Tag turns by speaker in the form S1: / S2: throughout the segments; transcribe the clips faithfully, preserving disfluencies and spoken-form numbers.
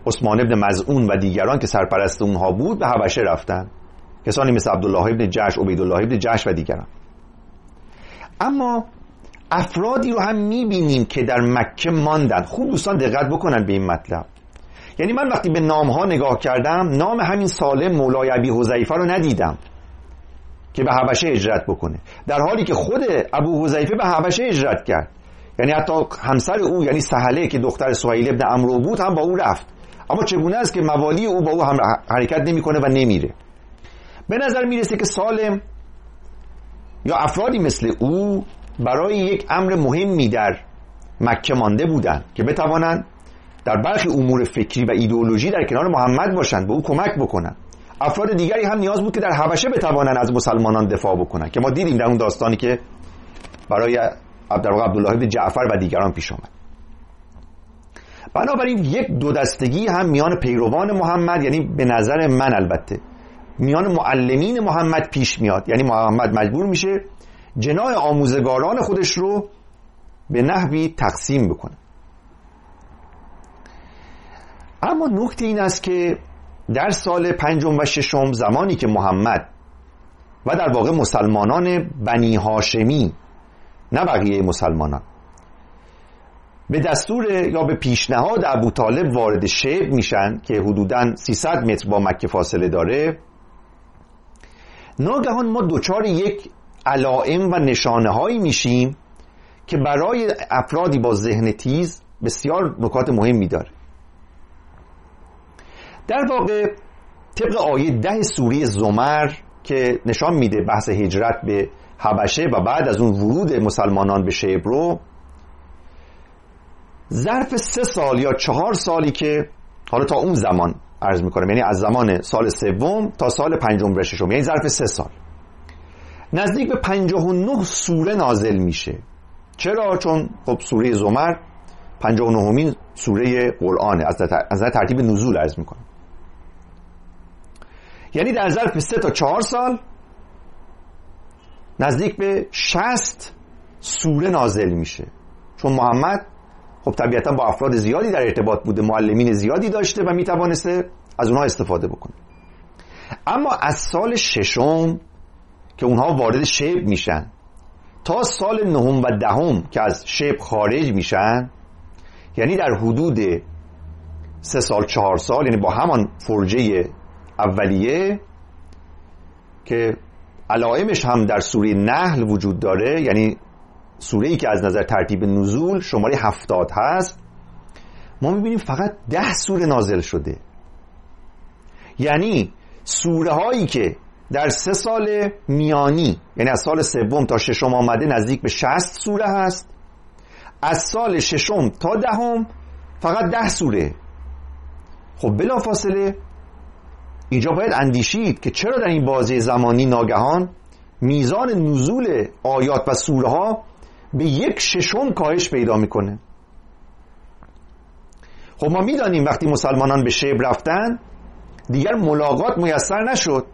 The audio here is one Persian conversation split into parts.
S1: عثمان ابن مظعون و دیگران که سرپرست اونها بود به حبشه رفتن، کسانی مثل عبدالله ابن جحش، عبیدالله ابن جحش و دیگران. اما افرادی رو هم میبینیم که در مکه ماندن. خوب دوستان دقت بکنن به این مطلب. یعنی من وقتی به نامها نگاه کردم، نام همین سالم مولای ابی حذیفه رو ندیدم که به حبشه هجرت بکنه، در حالی که خود ابو حذیفه به حبشه هجرت کرد. یعنی حتی همسر او یعنی سهله که دختر سهیل ابن عمرو بود هم با او رفت. اما چگونه است که موالی او با او هم حرکت نمیکنه و نمیره؟ به نظر میرسه که سالم یا افرادی مثل او برای یک امر مهمی در مکه مانده بودند که بتوانند در برخی امور فکری و ایدئولوژی در کنار محمد باشند، به او کمک بکنند. افراد دیگری هم نیاز بود که در حبشه بتوانند از مسلمانان دفاع بکنند که ما دیدیم در اون داستانی که برای عبدالله بن جعفر و دیگران پیش آمد. بنابراین یک دو دستگی هم میان پیروان محمد، یعنی به نظر من البته میان معلمین محمد پیش میاد. یعنی محمد مجبور میشه جناح آموزگاران خودش رو به نحوی تقسیم بکنه. اما نکته این است که در سال پنجم و ششم، زمانی که محمد و در واقع مسلمانان بنی هاشمی، نه بقیه مسلمانان، به دستور یا به پیشنهاد ابو طالب وارد شیب میشن که حدوداً سیصد متر با مکه فاصله داره، ناگهان ما دوچار یک علائم و نشانه هایی میشیم که برای افرادی با ذهن تیز بسیار نکات مهمی داره. در واقع طبق آیه ده سوره زمر که نشان میده بحث هجرت به حبشه و بعد از اون ورود مسلمانان به شیب رو، ظرف سه سال یا چهار سالی که حالا تا اون زمان عرض میکنم، یعنی از زمان سال سوم تا سال پنجم و ششم، یعنی ظرف سه سال، نزدیک به پنجاه و نه سوره نازل میشه. چرا؟ چون خب سوره زمر پنجاه و نهمین سوره قرآنه، از نظر ترتیب نزول عرض میکنم. یعنی در ظرف سه تا چهار سال نزدیک به شصت سوره نازل میشه، چون محمد خب طبیعتا با افراد زیادی در ارتباط بوده، معلمین زیادی داشته و میتوانسته از اونها استفاده بکنه. اما از سال ششم که اونها وارد شیب میشن تا سال نهم و دهم که از شیب خارج میشن، یعنی در حدود سه سال چهار سال، یعنی با همان فرجه اولیه که علائمش هم در سوره نحل وجود داره، یعنی سوره‌ای که از نظر ترتیب نزول شماره هفتاد هست، ما میبینیم فقط ده سوره نازل شده. یعنی سوره هایی که در سه سال میانی، یعنی از سال سوم تا ششم آمده، نزدیک به شصت سوره هست. از سال ششم تا دهم فقط ده سوره. خب بلافاصله اینجا باید اندیشید که چرا در این بازه زمانی ناگهان میزان نزول آیات و سوره ها به یک ششم کاهش پیدا میکنه. خب ما میدانیم وقتی مسلمانان به شیب رفتن دیگر ملاقات میسر نشد،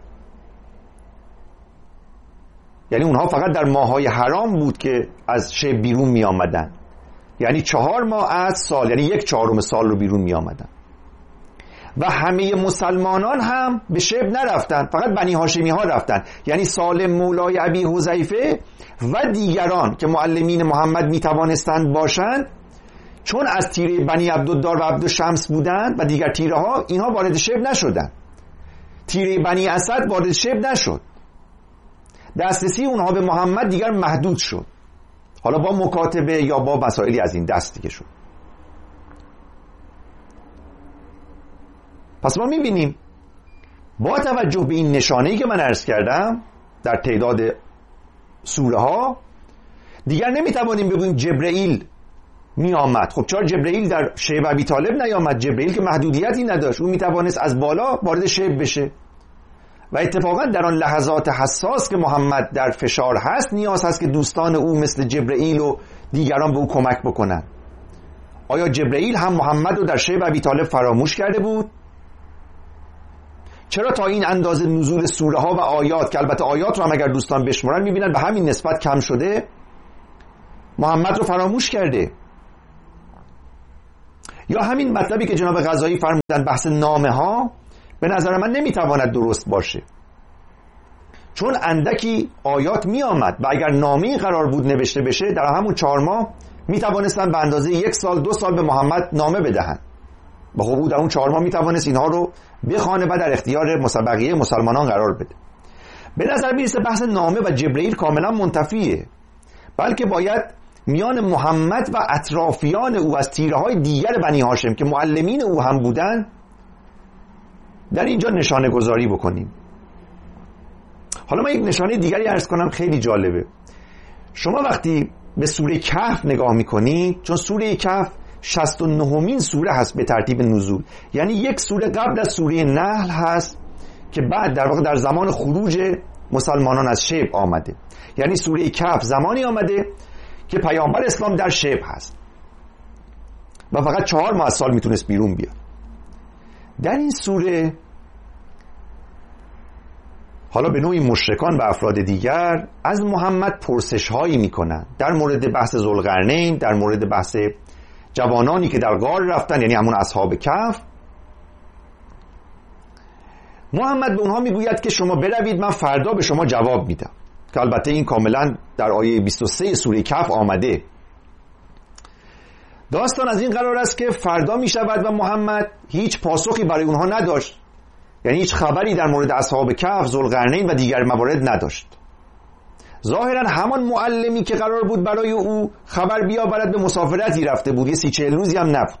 S1: یعنی اونها فقط در ماههای حرام بود که از شیب بیرون می آمدن، یعنی چهار ماه از سال، یعنی یک چهارم سال رو بیرون می آمدن. و همه مسلمانان هم به شیب نرفتن، فقط بنی هاشمی ها رفتن، یعنی سالم مولای ابی حذیفه و دیگران که معلمین محمد می توانستند باشند، چون از تیره بنی عبدالدار و عبدالشمس بودند و دیگر تیره ها، اینها وارد شیب نشدند. تیره بنی اسد وارد شیب نشد، دسترسی اونها به محمد دیگر محدود شد، حالا با مکاتبه یا با مسائلی از این دست دیگه شد. پس ما میبینیم با توجه به این نشانه‌ای که من عرض کردم در تعداد سوره ها، دیگر نمیتوانیم بگوییم جبرئیل می آمد. خب چرا جبرئیل در شیب ابی طالب نیامد؟ جبرئیل که محدودیتی نداشت، اون میتوانست از بالا وارد شیب بشه. و اتفاقا در آن لحظات حساس که محمد در فشار هست، نیاز هست که دوستان او مثل جبرئیل و دیگران به او کمک بکنن. آیا جبرئیل هم محمد رو در شیب ابی طالب فراموش کرده بود؟ چرا تا این اندازه نزول سوره ها و آیات، که البته آیات رو هم اگر دوستان بشمارن میبینن به همین نسبت کم شده، محمد رو فراموش کرده؟ یا همین مطلبی که جناب قضایی فرمودن بحث نامه ها به نظر من نمیتواند درست باشه، چون اندکی آیات می آمد و اگر نامه‌ای قرار بود نوشته بشه در همون چهار ماه می توانستن به اندازه یک سال دو سال به محمد نامه بدهن و خب او در اون چهار ماه می توانست اینها رو بخوانه و در اختیار مسبقیه مسلمانان قرار بده. به نظر می رسه بحث نامه و جبرئیل کاملا منتفیه، بلکه باید میان محمد و اطرافیان او از تیره های دیگر بنی هاشم که معلمین او هم بودن در اینجا نشانه گذاری بکنیم. حالا من یک نشانه دیگری عرض کنم خیلی جالبه. شما وقتی به سوره کهف نگاه میکنید، چون سوره کهف شصت و نهمین سوره هست به ترتیب نزول، یعنی یک سوره قبل از سوره نحل هست که بعد در واقع در زمان خروج مسلمانان از شبع آمده. یعنی سوره کهف زمانی آمده که پیامبر اسلام در شبع هست و فقط چهار ماه از سال میتونست بیرون بیاد. در این سوره حالا به نوعی مشرکان و افراد دیگر از محمد پرسش هایی میکنن در مورد بحث ذوالقرنین، در مورد بحث جوانانی که در غار رفتن، یعنی همون اصحاب کهف. محمد به اونها میگوید که شما بروید، من فردا به شما جواب میدم، که البته این کاملا در آیه بیست و سه سوره کهف آمده. داستان از این قرار است که فردا میشود و محمد هیچ پاسخی برای اونها نداشت، یعنی هیچ خبری در مورد اصحاب کهف، ذوالقرنین و دیگر موارد نداشت. ظاهرا همان معلمی که قرار بود برای او خبر بیاورد به مسافرتی رفته بود، یه سی چهل روزی هم نبود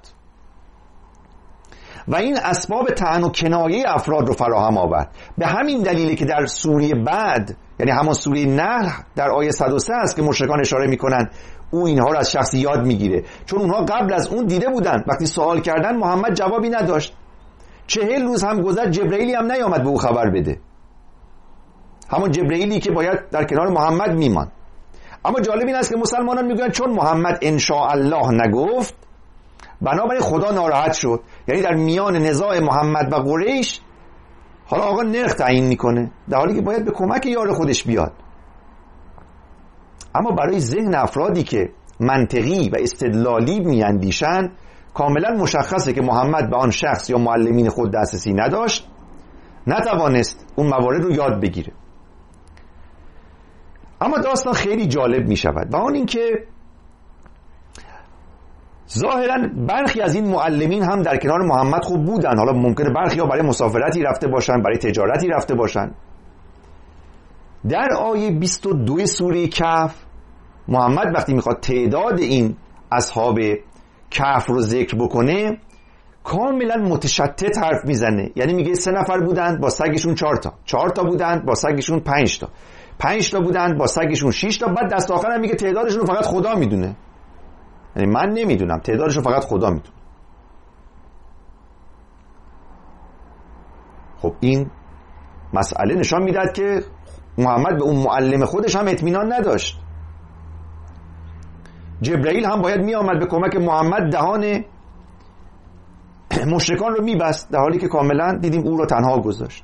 S1: و این اسباب طعن و کنایه افراد رو فراهم آورد. به همین دلیلی که در سوره بعد، یعنی همان سوره نحل در آیه صد و سه است که مشرکان اشاره میکنن او اینها رو از شخصی یاد میگیره، چون اونها قبل از اون دیده بودن وقتی سوال کردن محمد جوابی نداشت، چهل روز هم گذشت جبرئیلی هم نیامد به او خبر بده، همون جبرئیلی که باید در کنار محمد میمان. اما جالب این است که مسلمانان میگویند چون محمد ان شاء الله نگفت بنابراین خدا ناراحت شد، یعنی در میان نزاع محمد و قریش حالا آقا نرخ تعیین میکنه در حالی که باید به کمک یار خودش بیاد. اما برای ذهن افرادی که منطقی و استدلالی میاندیشن کاملا مشخصه که محمد به آن شخص یا معلمین خود دسترسی نداشت، نتوانست اون موارد رو یاد بگیره. اما داستان خیلی جالب می شود و آن این که ظاهرا برخی از این معلمین هم در کنار محمد خوب بودن. حالا ممکنه برخی ها برای مسافرتی رفته باشن، برای تجارتی رفته باشن. در آیه بیست و دو سوره کهف محمد وقتی میخواد تعداد این اصحاب کهف رو ذکر بکنه کاملا متشتت حرف میزنه، یعنی میگه سه نفر بودند با سگشون چهار تا، چهار تا بودند با سگشون پنج تا، پنج تا بودند با سگشون شش تا، بعد دست آخر هم میگه تعدادشون رو فقط خدا میدونه، یعنی من نمیدونم، تعدادشون فقط خدا میدونه. خب این مسئله نشان میداد که محمد به اون معلم خودش هم اطمینان نداشت. جبرئیل هم باید می آمد به کمک محمد دهان مشرکان رو میبست، در حالی که کاملا دیدیم او رو تنها گذاشت.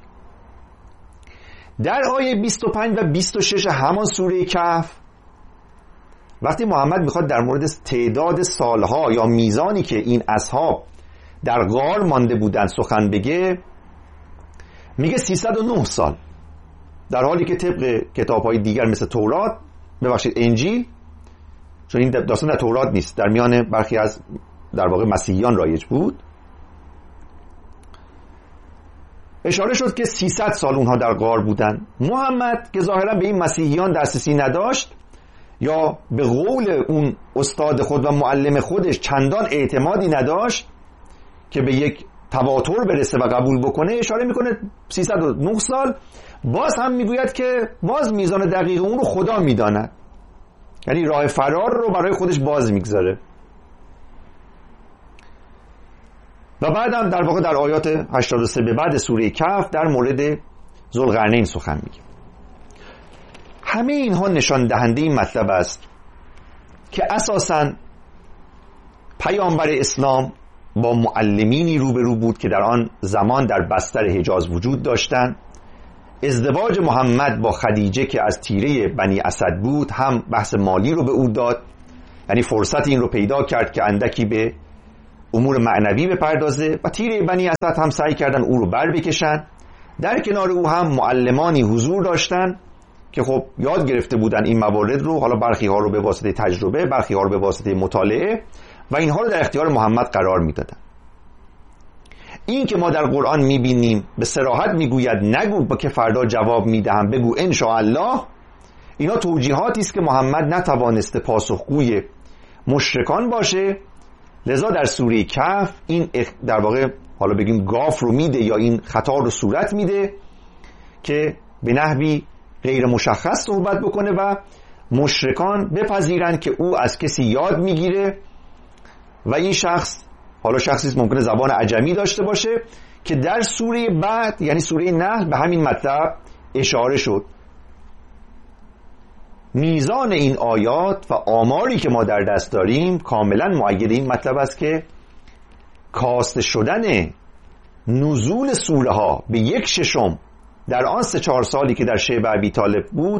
S1: در آیه بیست و پنج و بیست و شش همان سوره کهف وقتی محمد میخواد در مورد تعداد سالها یا میزانی که این اصحاب در غار مانده بودن سخن بگه میگه سیصد و نه سال، در حالی که طبق کتاب‌های دیگر مثل تورات، ببخشید انجیل، چون این داستان در تورات نیست، در میان برخی از در واقع مسیحیان رایج بود، اشاره شد که سیصد سال اونها در غار بودن. محمد که ظاهرا به این مسیحیان دسترسی نداشت یا به قول اون استاد خود و معلم خودش چندان اعتمادی نداشت که به یک تواتر برسه و قبول بکنه، اشاره میکنه سیصد و نه سال. باز هم میگوید که باز میزان دقیق اون رو خدا میداند، یعنی راه فرار رو برای خودش باز میگذاره. و بعد هم در واقع در آیات هشتاد و سه به بعد سوره کهف در مورد ذوالقرنین سخن میگه. همه اینها نشان دهنده این مطلب است که اساساً پیامبر اسلام با معلمینی روبرو بود که در آن زمان در بستر حجاز وجود داشتند. ازدواج محمد با خدیجه که از تیره بنی اسد بود هم بحث مالی رو به او داد، یعنی فرصت این رو پیدا کرد که اندکی به امور معنوی بپردازه و تیره بنی اسد هم سعی کردن او رو بر بکشن. در کنار او هم معلمانی حضور داشتن که خب یاد گرفته بودن این موارد رو، حالا برخی ها رو به واسطه تجربه، برخی ها رو به واسطه مطالعه، و اینها رو در اختیار محمد قرار میدادن. این که ما در قرآن میبینیم به صراحت میگوید نگو با که فردا جواب میدهم، بگو ان شاء الله، اینا توجیهاتی است که محمد نتوانسته پاسخگوی مشرکان باشه، لذا در سوره کهف این در واقع حالا بگیم گاف رو میده یا این خطا رو صورت میده که به نحوی غیر مشخص صحبت بکنه و مشرکان بپذیرن که او از کسی یاد میگیره و این شخص حالا شخصی ممکنه زبان عجمی داشته باشه، که در سوره بعد یعنی سوره نحل به همین مطلب اشاره شد. میزان این آیات و آماری که ما در دست داریم کاملا مؤید این مطلب است که کاسته شدن نزول سوره ها به یک ششم در آن سه چهار سالی که در شیب ابی طالب بود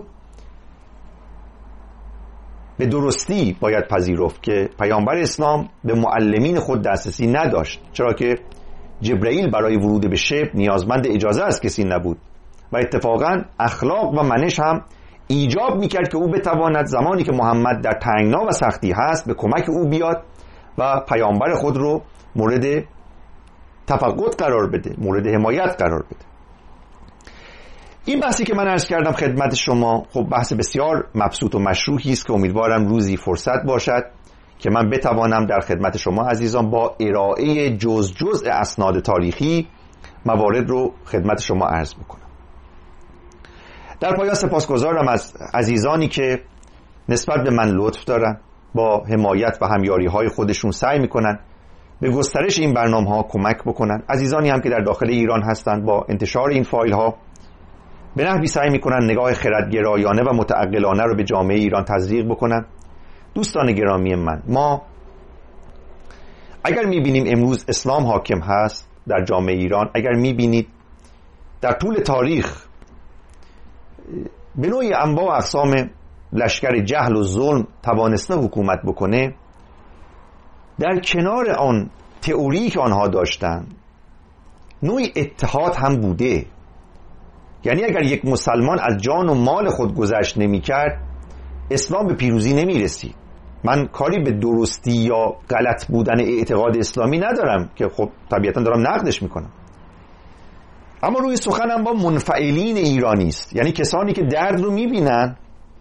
S1: به درستی باید پذیرفت که پیامبر اسلام به معلمین خود دسترسی نداشت، چرا که جبرئیل برای ورود به شیب نیازمند اجازه از کسی نبود و اتفاقا اخلاق و منش هم ایجاب میکرد که او بتواند زمانی که محمد در تنگنا و سختی هست به کمک او بیاد و پیامبر خود رو مورد تفقد قرار بده، مورد حمایت قرار بده. این بحثی که من عرض کردم خدمت شما خب بحث بسیار مبسوط و مشروحی است که امیدوارم روزی فرصت باشد که من بتوانم در خدمت شما عزیزان با ارائه جز جز اسناد تاریخی موارد رو خدمت شما عرض بکنم. در پایان سپاسگزارم از عزیزانی که نسبت به من لطف دارن، با حمایت و همیاری های خودشون سعی میکنن به گسترش این برنامه ها کمک بکنن. عزیزانی هم که در داخل ایران هستند با انتشار این فایل ها به نحوی سعی میکنن نگاه خردگرایانه و متعقلانه رو به جامعه ایران تزریق بکنن. دوستان گرامی من، ما اگر میبینیم امروز اسلام حاکم هست در جامعه ایران، اگر میبینید در طول تاریخ به نوعی انواع و اقسام لشکر جهل و ظلم توانسته حکومت بکنه، در کنار آن تئوری که آنها داشتن نوعی اتحاد هم بوده. یعنی اگر یک مسلمان از جان و مال خود گذشت نمی کرد، اسلام به پیروزی نمی رسید. من کاری به درستی یا غلط بودن اعتقاد اسلامی ندارم که خب طبیعتا دارم نقدش میکنم، اما روی سخنم با منفعلین ایرانی است، یعنی کسانی که درد رو میبینن،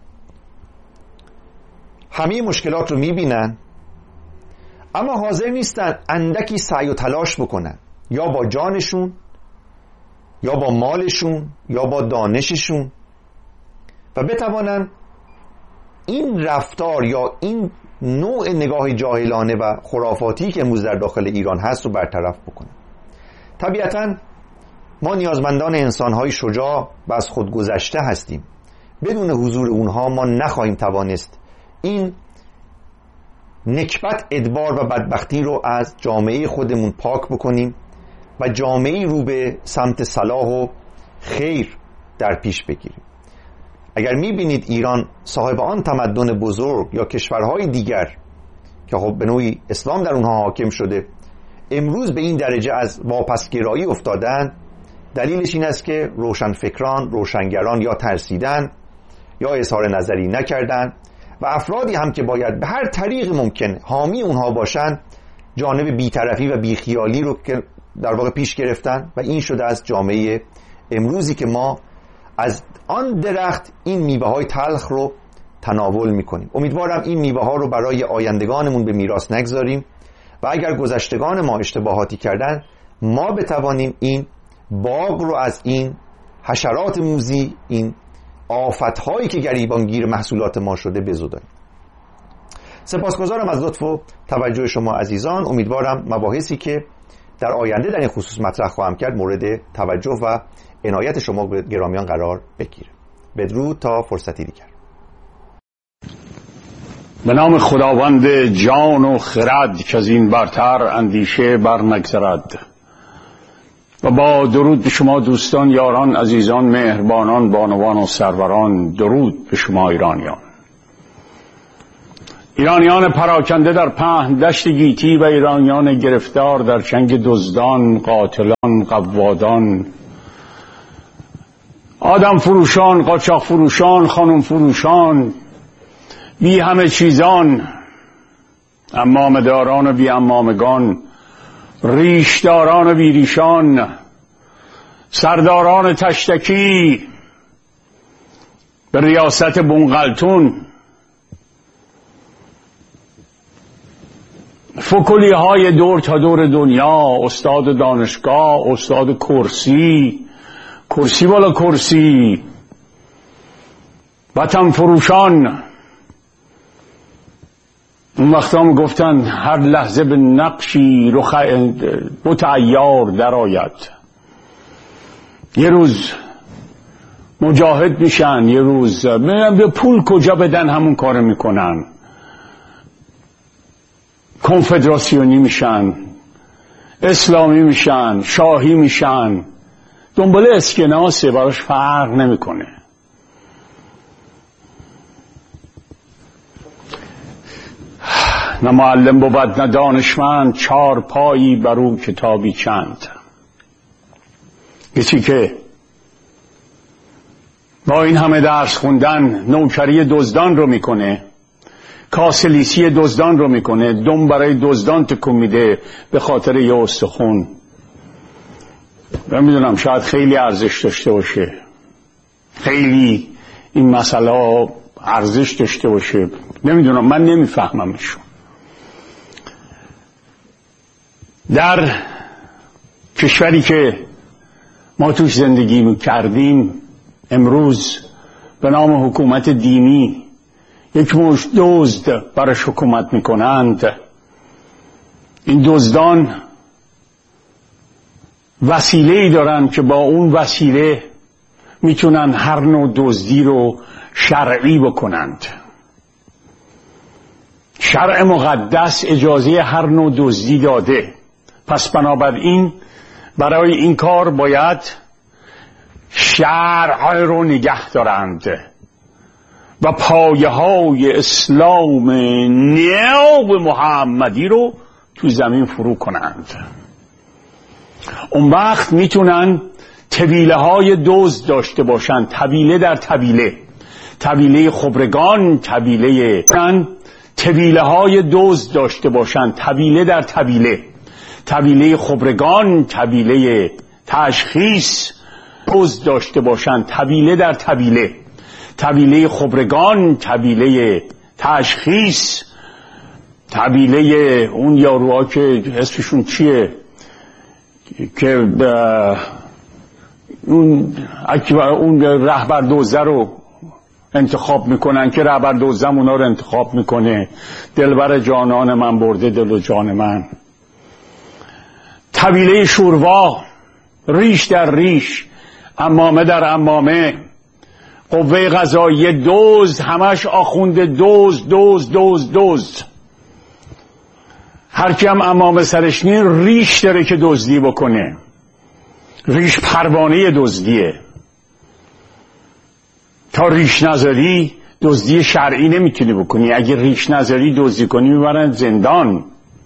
S1: همه مشکلات رو میبینن، اما حاضر نیستن اندکی سعی و تلاش بکنن، یا با جانشون یا با مالشون یا با دانششون، و بتوانن این رفتار یا این نوع نگاه جاهلانه و خرافاتی که امروز در داخل ایران هست رو برطرف بکنن. طبیعتاً ما نیازمندان انسان‌های شجاع و از خود گذشته هستیم. بدون حضور اونها ما نخواهیم توانست این نکبت، ادبار و بدبختی رو از جامعه خودمون پاک بکنیم و جامعه‌ای رو به سمت صلاح و خیر در پیش بگیریم. اگر می‌بینید ایران صاحب آن تمدن بزرگ یا کشورهای دیگر که خب به نوعی اسلام در اونها حاکم شده امروز به این درجه از واپسگرایی افتادن، دلیلش این است که روشنفکران، روشنگران یا ترسیدن یا اظهار نظری نکردن و افرادی هم که باید به هر طریق ممکن حامی اونها باشن جانب بی‌طرفی و بیخیالی رو که در واقع پیش گرفتن و این شده از جامعه امروزی که ما از آن درخت این میوه های تلخ رو تناول میکنیم. امیدوارم این میوه ها رو برای آیندگانمون به میراث نگذاریم و اگر گذشتگان ما اشتباهاتی کردن ما بتوانیم این باغ رو از این حشرات موذی، این آفت‌هایی که گریبانگیر محصولات ما شده بزداییم. سپاسگزارم از لطف و توجه شما عزیزان. امیدوارم مباحثی که در آینده در این خصوص مطرح خواهم کرد مورد توجه و عنایت شما گرامیان قرار بگیره. بدرود تا فرصتی دیگر.
S2: به نام خداوند جان و خرد که از این برتر اندیشه بر نگذرد، و با درود به شما دوستان، یاران، عزیزان، مهربانان، بانوان و سروران. درود به شما ایرانیان. ایرانیان پراکنده در پهن دشت گیتی و ایرانیان گرفتار در چنگ دزدان، قاتلان، قوادان، آدم فروشان، قاچاق فروشان، خانم فروشان، بی همه چیزان، عمامه داران و بی عمامگان، ریشداران و بی ریشان، سرداران تشتکی به ریاست بونقلتون، فکلی های دور تا دور دنیا، استاد دانشگاه، استاد کرسی، کرسی بالا کرسی، وطن فروشان. اون وقتا هم گفتن هر لحظه به نقشی رخ بت عیار در آید. یه روز مجاهد میشن، یه روز به پول کجا بدن همون کار میکنن، کنفدراسیونی میشن، اسلامی میشن، شاهی میشن، دنبال اسکناسه، براش فرق نمیکنه. نه معلم بود نه دانشمند، چار پایی بر او کتابی چند. کسی که با این همه درس خوندن نوکری دزدان رو میکنه، کاسلیسی دزدان رو میکنه، دم برای دزدان تکون میده به خاطر یه استخون، من میدونم شاید خیلی ارزش داشته باشه، خیلی این مسئله ارزش داشته باشه، نمیدونم، من نمیفهممشون. در کشوری که ما توش زندگی میکردیم امروز به نام حکومت دینی یک مشت دزد برش حکومت میکنند. این دزدان وسیله‌ای دارن که با اون وسیله میتونن هر نوع دزدی رو شرعی بکنند. شرع مقدس اجازه هر نوع دزدی داده، پس بنابراین برای این کار باید شرع رو نگه دارند و پایه های اسلام نو محمدی رو تو زمین فرو کنند. اون وقت میتونن طویله های دزد داشته باشن، طویله در طویله، طویله خبرگان، طویله طویله های دزد داشته باشن، طویله در طویله، طویله خبرگان، طویله تشخیص دزد داشته باشن، طویله در طویله، طویله خبرگان، طویله تشخیص، طویله اون یاروها که اسمشون چیه که اون اون رهبر دوزه رو انتخاب میکنن که رهبر دوزم اونا رو انتخاب میکنه، دلبر جانان من برده دل و جان من. طویله شوروا، ریش در ریش، عمامه در عمامه، قوه قضاییه دزد، همش آخونده دزد دزد دزد دزد. هر کی هم عمامه سرش نی ریش داره که دزدی بکنه، ریش پروانه دزدیه. تا ریش نذاری دزدی شرعی نمیتونی بکنی، اگه ریش نذاری دزدی کنی میبرن زندان.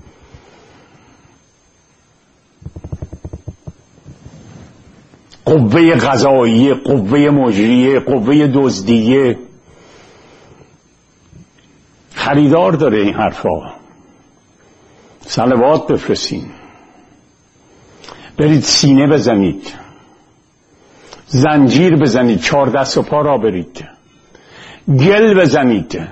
S2: قوه قضاییه، قوه مجریه، قوه دزدیه خریدار داره این حرفا. صلوات بفرستین، برید سینه بزنید، زنجیر بزنید، چهار دست و پا را برید، گل بزنید.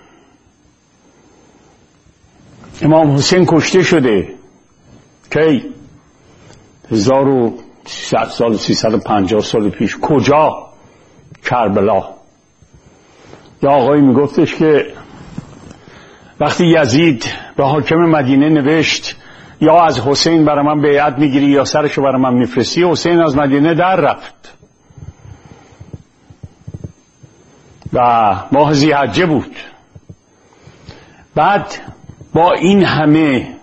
S2: امام حسین کشته شده کی؟ هزار و سیصد سال، سیصد و پنجاه سال پیش. کجا؟ کربلا. یا آقایی میگفتش که وقتی یزید به حاکم مدینه نوشت یا از حسین برای من بیعت میگیری یا سرشو برای من میفرستی، حسین از مدینه در رفت و ماه ذی‌حجه بود. بعد با این همه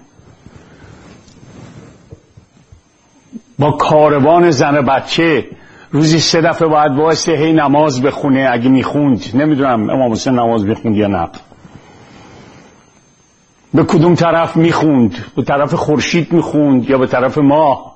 S2: با کاروان زن بچه روزی سه دفعه باید واسه هی نماز بخونه، اگه میخوند، نمیدونم امام حسین نماز بخوند یا نه. به کدوم طرف میخوند؟ به طرف خورشید میخوند یا به طرف ماه؟